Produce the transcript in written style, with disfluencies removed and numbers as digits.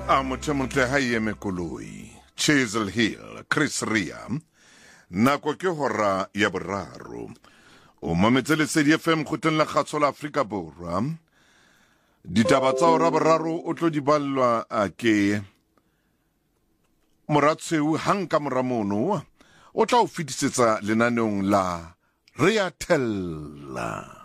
a mothemotle ha eme koloi Chisel Hill Chris Ria nako ke hora ya boraro o mametse Lesedi FM khoteng la kgatso la Afrika Borwa ditaba tsa hora boraro o tlo di ballwa ke Moratseu hanka moramono o tla o fitisetsa lenaneong la Ria Tella.